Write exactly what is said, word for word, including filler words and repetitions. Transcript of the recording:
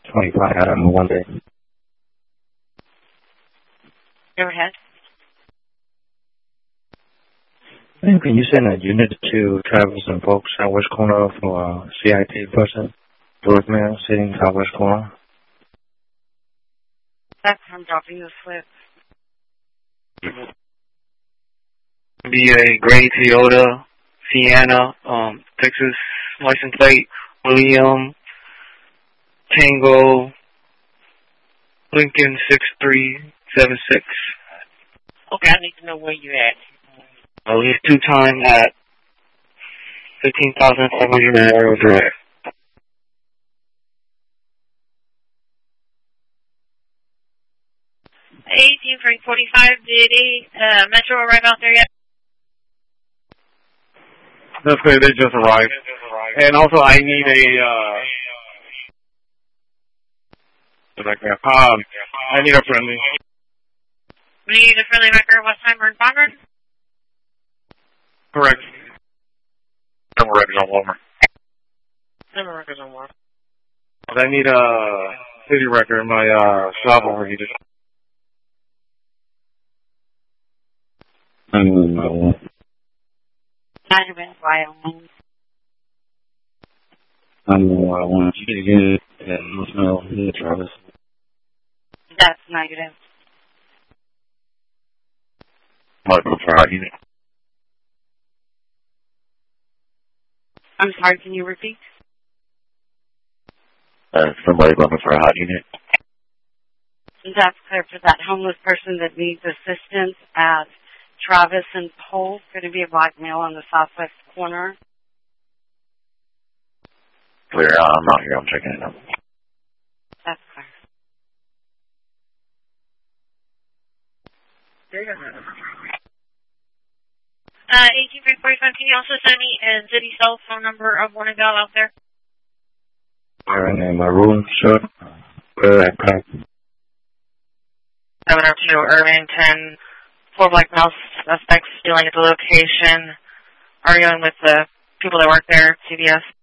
twenty-five on one day. Go ahead. And can you send a unit to Travis and Polk, southwest corner for a C I T person? Voicemail sitting southwest corner. That's I'm dropping the slip. Be a gray Toyota Sienna, um, Texas license plate, William Tango Lincoln six three seven six. Okay, I need to know where you're at. At least two times at fifteen thousand five hundred Memorial Drive. eighteen three forty-five, did a uh, Metro arrive out there yet? That's good, they just arrived. And also I need a, uh, um, I need a friendly. We need a friendly record, what time we're in Concord? Correct. Number records on Walmart. Number records on Walmart. I need a city record, my, uh, shop overheated. Um, Monument, Wyoming. I'm I want you to get it at voicemail here, Travis. That's negative. What, for hot unit? I'm sorry, can you repeat? Uh, somebody looking for a hot unit. That's clear for that homeless person that needs assistance at Travis and Polk. Going to be a black male on the southwest corner. Clear, uh, I'm not here, I'm checking it out. That's clear. Uh, eighteen three forty-five, can you also send me a city cell phone number of one of y'all out there? Alright, and my room, sure. Where at Clark? seven oh two Irvington, four black male suspects dealing at the location, arguing with the people that work there, C B S.